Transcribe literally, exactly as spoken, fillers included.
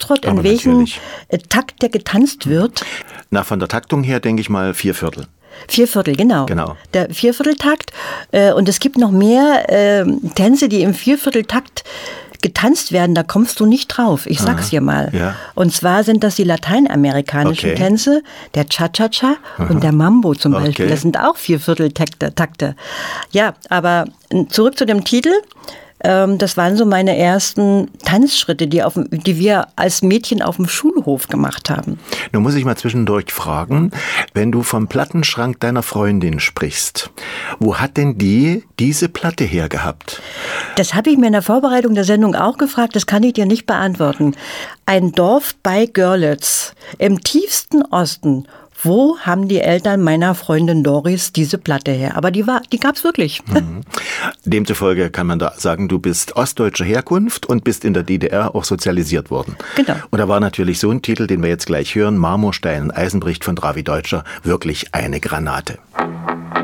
Foxtrot, in Aber welchem natürlich. Takt der getanzt wird? Na, von der Taktung her denke ich mal vier Viertel. Vierviertel, genau. Genau. Der Viervierteltakt. Äh, und es gibt noch mehr äh, Tänze, die im Viervierteltakt getanzt werden, da kommst du nicht drauf. Ich sag's Aha, dir mal. ja. Und zwar sind das die lateinamerikanischen Okay. Tänze, der Cha-Cha-Cha und der Mambo zum Okay. Beispiel. Das sind auch Viervierteltakte. Takte. Ja, aber zurück zu dem Titel. Ähm, das waren so meine ersten Tanzschritte, die, auf, dem- die wir als Mädchen auf dem Schulhof gemacht haben. Nun muss ich mal zwischendurch fragen, wenn du vom Plattenschrank deiner Freundin sprichst, wo hat denn die diese Platte hergehabt? Das habe ich mir in der Vorbereitung der Sendung auch gefragt, das kann ich dir nicht beantworten. Ein Dorf bei Görlitz im tiefsten Osten. Wo haben die Eltern meiner Freundin Doris diese Platte her? Aber die war, die gab's wirklich. Demzufolge kann man da sagen, du bist ostdeutscher Herkunft und bist in der D D R auch sozialisiert worden. Genau. Und da war natürlich so ein Titel, den wir jetzt gleich hören, Marmorstein und Eisenbricht von Dravi Deutscher, wirklich eine Granate.